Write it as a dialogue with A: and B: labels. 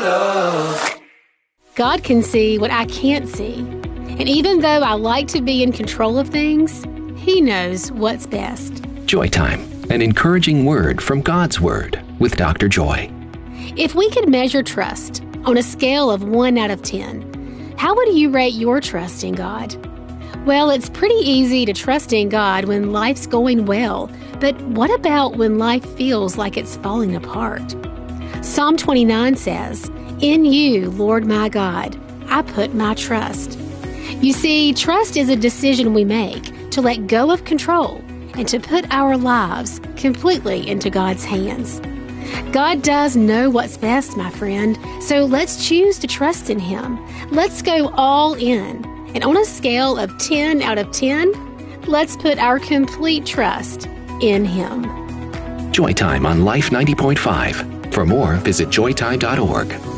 A: love.
B: God can see what I can't see. And even though I like to be in control of things, He knows what's best.
C: Joy Time, an encouraging word from God's Word with Dr. Joy.
B: If we could measure trust on a scale of 1 out of 10, how would you rate your trust in God? Well, it's pretty easy to trust in God when life's going well, but what about when life feels like it's falling apart? Psalm 29 says, "In you, Lord my God, I put my trust." You see, trust is a decision we make to let go of control and to put our lives completely into God's hands. God does know what's best, my friend, so let's choose to trust in Him. Let's go all in. And on a scale of 10 out of 10, let's put our complete trust in Him.
C: Joy Time on Life 90.5. For more, visit joytime.org.